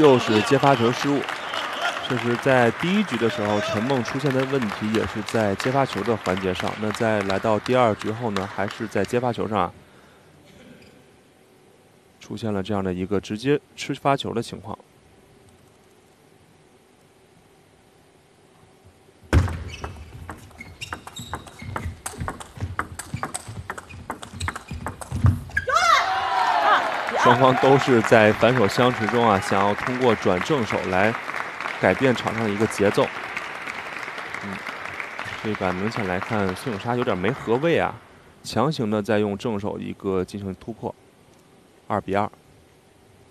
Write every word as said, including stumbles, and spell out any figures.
又是接发球失误。这是在第一局的时候，陈梦出现的问题也是在接发球的环节上。那在来到第二局后呢，还是在接发球上出现了这样的一个直接吃发球的情况。双方都是在反手相持中啊，想要通过转正手来改变场上的一个节奏。嗯，这一板明显来看，孙颖莎有点没合位啊，强行的在用正手一个进行突破，二比二。